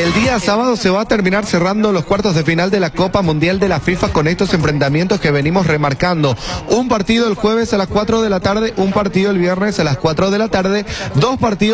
El día sábado se va a terminar cerrando los cuartos de final de la Copa Mundial de la FIFA con estos enfrentamientos que venimos remarcando. Un partido el jueves a las 4 de la tarde, un partido el viernes a las 4 de la tarde, dos partidos